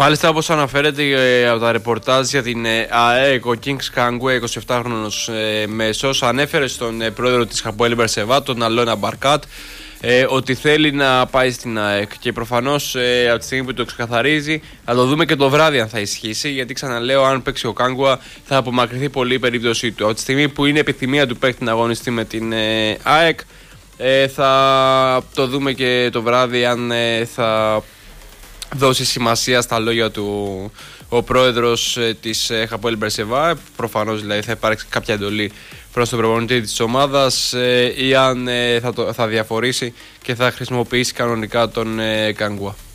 Μάλιστα, όπως αναφέρεται από τα ρεπορτάζ για την ΑΕΚ, ο Kings Kangwe, 27χρονος μέσος, ανέφερε στον πρόεδρο της Hapoel Beersheva, τον Αλώνα Μπαρκάτ, ότι θέλει να πάει στην ΑΕΚ. Και προφανώς από τη στιγμή που το ξεκαθαρίζει, θα το δούμε και το βράδυ αν θα ισχύσει. Γιατί ξαναλέω, αν παίξει ο Kangwa, θα απομακρυνθεί πολύ η περίπτωσή του. Από τη στιγμή που είναι επιθυμία του παίκτη να αγωνιστεί με την ΑΕΚ, θα το δούμε και το βράδυ αν θα δώσει σημασία στα λόγια του ο πρόεδρος της Hapoel Beersheva. Προφανώς δηλαδή θα υπάρξει κάποια εντολή προς τον προπονητή της ομάδας ή αν θα διαφορήσει και θα χρησιμοποιήσει κανονικά τον Kangwa.